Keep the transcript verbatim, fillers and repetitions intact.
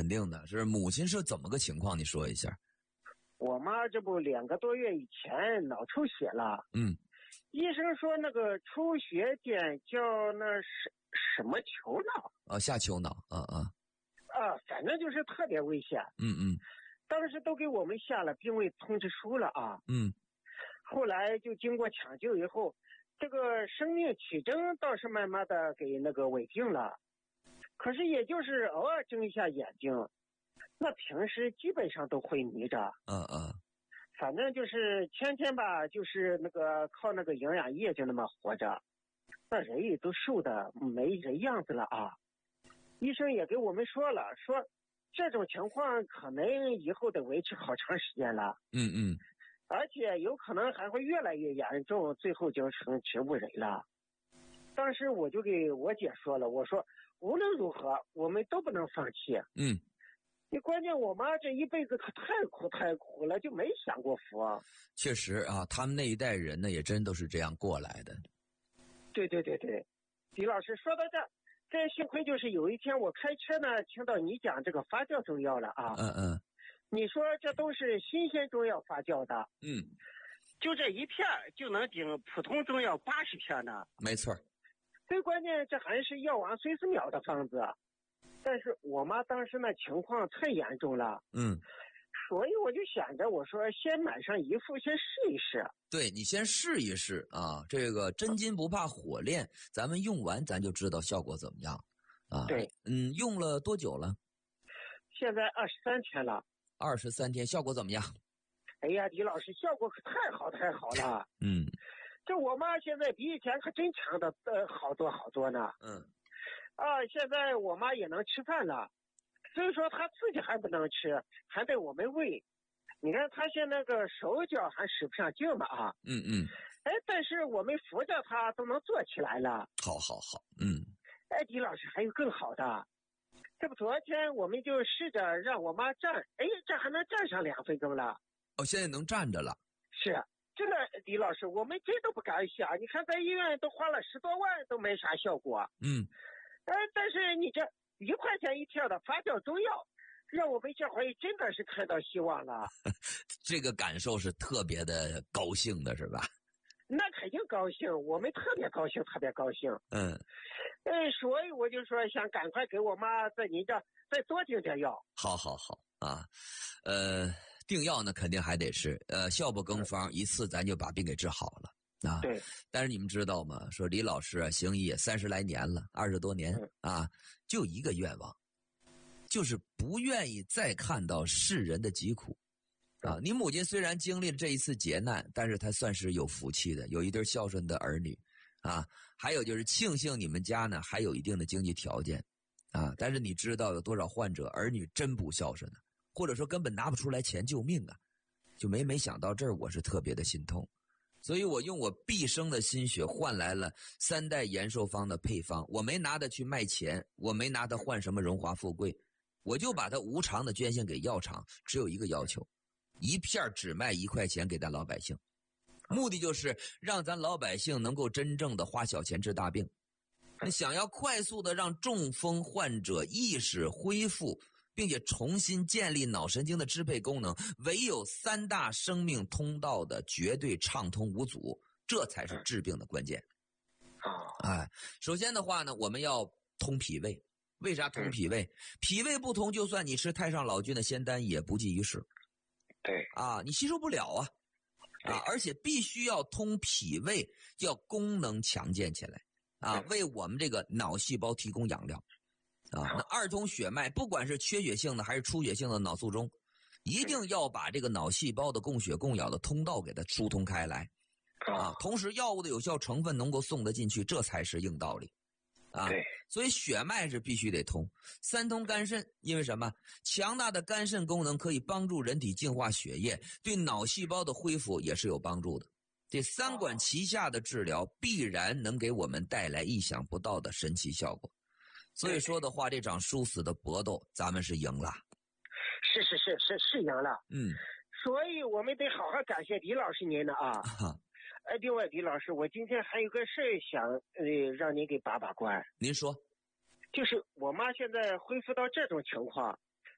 定的，是母亲是怎么个情况？你说一下。 我妈这不两个多月以前脑出血了， 嗯， 医生说那个出血点叫那什什么球脑啊，下丘脑，啊啊啊，反正就是特别危险。 嗯嗯当时都给我们下了病危通知书了啊。 嗯， 后来就经过抢救以后，这个生命体征倒是慢慢的给那个稳定了，可是也就是偶尔睁一下眼睛，那平时基本上都会迷着。 嗯嗯， 反正就是天天吧，就是那个靠那个营养液就那么活着，那人也都瘦的没人样子了啊。医生也给我们说了，说这种情况可能以后得维持好长时间了。 嗯嗯， 而且有可能还会越来越严重，最后就成植物人了。当时我就给我姐说了，我说无论如何我们都不能放弃。 嗯， 你关键我妈这一辈子可太苦太苦了，就没享过福啊。 确实啊，他们那一代人呢，也真都是这样过来的。 对对对对，李老师说到这，这幸亏就是有一天我开车呢，听到你讲这个发酵中药了啊。 嗯嗯， 你说这都是新鲜中药发酵的， 嗯， 就这一片就能顶普通中药八十片呢。 没错。 最关键这还是药王孙思邈的方子，但是我妈当时那情况太严重了， 嗯， 所以我就想着，我说先买上一副，先试一试。 对，你先试一试啊，这个真金不怕火炼，咱们用完咱就知道效果怎么样啊。 对， 嗯，用了多久了？ 现在二十三天了。 二十三天，效果怎么样？ 哎呀，李老师，效果可太好太好了。 嗯， 这我妈现在比以前可真强的呃好多好多呢。 嗯， 啊，现在我妈也能吃饭了，所以说她自己还不能吃，还得我们喂。你看她现在个手脚还使不上劲嘛啊。 嗯嗯， 哎，但是我们扶着她都能坐起来了。 好好好，嗯。 哎，李老师还有更好的，这不昨天我们就试着让我妈站，哎，这还能站上两分钟了。 哦，现在能站着了。 是，真的，李老师，我们真都不敢想。你看在医院都花了十多万都没啥效果。 嗯， 呃，但是你这一块钱一片的发酵中药，让我们这回真的是看到希望了。 这个感受是特别的高兴的，是吧？ 那肯定高兴，我们特别高兴，特别高兴。 嗯， 呃，所以我就说想赶快给我妈在您这再多订点药。 好好好啊，呃，订药呢肯定还得是，呃，效不更方，一次咱就把病给治好了啊。 对。 但是你们知道吗？说李老师啊，行医也三十来年了，二十多年啊，就一个愿望，就是不愿意再看到世人的疾苦。啊，你母亲虽然经历了这一次劫难，但是她算是有福气的，有一对孝顺的儿女，啊，还有就是庆幸你们家呢还有一定的经济条件，啊，但是你知道有多少患者儿女真不孝顺呢，或者说根本拿不出来钱救命啊，就没没想到这儿，我是特别的心痛，所以我用我毕生的心血换来了三代延寿方的配方，我没拿它去卖钱，我没拿它换什么荣华富贵，我就把它无偿的捐献给药厂，只有一个要求。一片只卖一块钱给咱老百姓，目的就是让咱老百姓能够真正的花小钱治大病。那想要快速的让中风患者意识恢复，并且重新建立脑神经的支配功能，唯有三大生命通道的绝对畅通无阻，这才是治病的关键。哎，首先的话呢，我们要通脾胃。为啥通脾胃？脾胃不通，就算你吃太上老君的仙丹也不济于事。 对啊，你吸收不了啊，啊，而且必须要通脾胃，要功能强健起来啊，为我们这个脑细胞提供养料啊。那二通血脉，不管是缺血性的还是出血性的脑卒中，一定要把这个脑细胞的供血供氧的通道给它疏通开来啊。同时，药物的有效成分能够送得进去，这才是硬道理。啊，所以血脉是必须得通。三通肝肾，因为什么？强大的肝肾功能可以帮助人体净化血液，对脑细胞的恢复也是有帮助的。这三管齐下的治疗，必然能给我们带来意想不到的神奇效果。所以说的话，这场殊死的搏斗，咱们是赢了。 是是是是是赢了。 嗯， 所以我们得好好感谢李老师您的啊。哎，另外，李老师，我今天还有个事想呃让您给把把关。 您说， 就是我妈现在恢复到这种情况，